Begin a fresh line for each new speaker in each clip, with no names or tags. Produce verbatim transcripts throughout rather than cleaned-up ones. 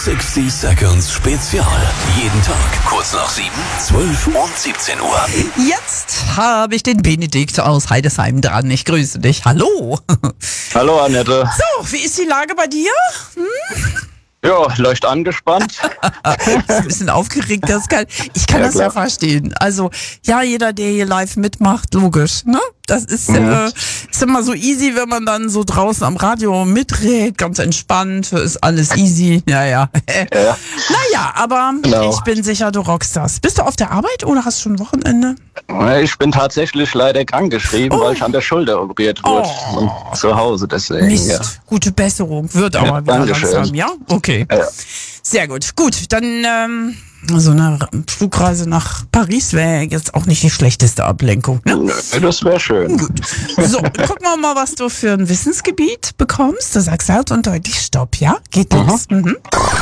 sechzig Seconds Spezial. Jeden Tag kurz nach sieben, zwölf und siebzehn Uhr.
Jetzt habe ich den Benedikt aus Heidesheim dran. Ich grüße dich. Hallo.
Hallo Annette.
So, wie ist die Lage bei dir? Hm?
Ja, leicht angespannt.
Ist ein bisschen aufgeregt, das kann, ich kann
Ja,
das ja
klar.
verstehen. Also, ja, jeder, der hier live mitmacht, logisch, ne? Das ist,
Mhm.
äh, ist immer so easy, wenn man dann so draußen am Radio mitredet, ganz entspannt, ist alles easy, ja, ja.
Ja.
Naja, aber
Genau.
ich bin sicher, du rockst das. Bist du auf der Arbeit oder hast du schon Wochenende?
Ich bin tatsächlich leider krankgeschrieben,
Oh.
weil ich an der Schulter operiert wurde.
Oh.
Und zu Hause deswegen.
Mist,
Ja.
gute Besserung, wird aber
Ja,
wieder
Dankeschön.
langsam, ja? Okay.
Ja.
Sehr gut. Gut, dann ähm, so eine Flugreise nach Paris wäre jetzt auch nicht die schlechteste Ablenkung, ne?
Nö, das wäre schön.
Gut. So, gucken wir mal, was du für ein Wissensgebiet bekommst. Du sagst laut und deutlich Stopp, ja? Geht los. Mhm.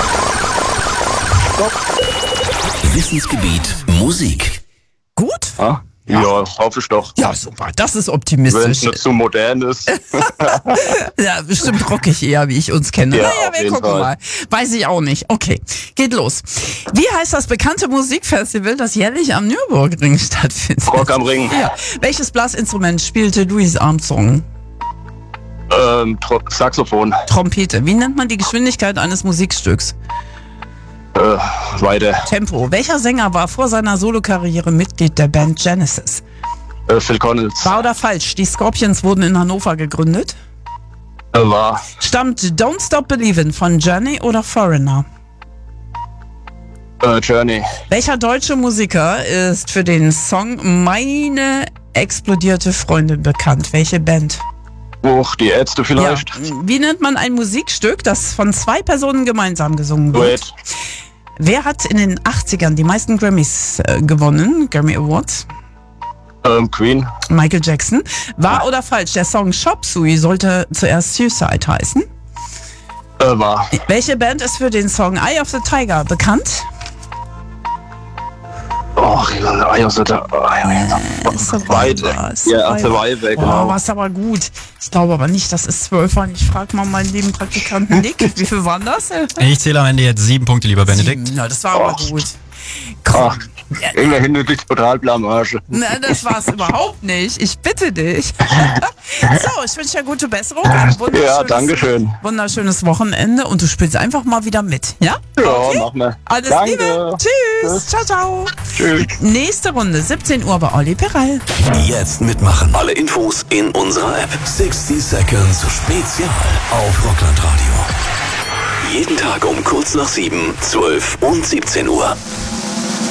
Wissensgebiet Musik.
Gut?
Ja, ja hoffe ich doch.
Ja, super. Das ist
Wenn es
optimistisch.
nicht zu modern ist.
Ja, bestimmt rockig eher, wie ich uns kenne.
Ja,
naja,
auf
wir
jeden
gucken
Fall.
mal. Weiß ich auch nicht. Okay, geht los. Wie heißt das bekannte Musikfestival, das jährlich am Nürburgring stattfindet?
Rock am Ring.
Ja. Welches Blasinstrument spielte Louis Armstrong?
Ähm, Tro- Saxophon.
Trompete. Wie nennt man die Geschwindigkeit eines Musikstücks?
Äh, weiter.
Tempo. Welcher Sänger war vor seiner Solokarriere Mitglied der Band Genesis?
Äh, Phil Collins.
Wahr oder falsch? Die Scorpions wurden in Hannover gegründet.
Äh, war.
Stammt Don't Stop Believin' von Journey oder Foreigner?
Äh, Journey.
Welcher deutsche Musiker ist für den Song Meine explodierte Freundin bekannt? Welche Band?
Uch, die Ärzte vielleicht.
Ja. Wie nennt man ein Musikstück, das von zwei Personen gemeinsam gesungen wird?
Duett.
Wer hat in den achtzigern die meisten Grammys äh, gewonnen? Grammy Awards?
Ähm, Queen.
Michael Jackson. Wahr oder falsch? Der Song Chop Suey sollte zuerst Suicide heißen.
Äh, war.
Welche Band ist für den Song Eye of the Tiger bekannt?
Och, ja, so da. Oh, ja, ja. Weiter. Ja, Survivor,
Oh,
genau.
war's aber gut. Ich glaube aber nicht, das ist zwölf. Ich frage mal meinen lieben Praktikanten Nick. Wie viel waren das?
Ich zähle am Ende jetzt sieben Punkte, lieber Benedikt.
Sieben. Na, das war aber
Oh.
gut. Komm.
Ach, immerhin eine total Blamage.
Na, das war's überhaupt nicht. Ich bitte dich. So, ich wünsche dir gute Besserung. Ein wunderschönes,
Ja, danke schön.
wunderschönes Wochenende und du spielst einfach mal wieder mit, ja?
Ja, machen wir.
Alles
Danke.
Liebe. Tschüss. Ciao, ciao.
Tschüss.
Nächste Runde, siebzehn Uhr bei Olli Perel.
Jetzt mitmachen. Alle Infos in unserer App. sechzig Seconds Spezial auf Rockland Radio. Jeden Tag um kurz nach sieben, zwölf und siebzehn Uhr.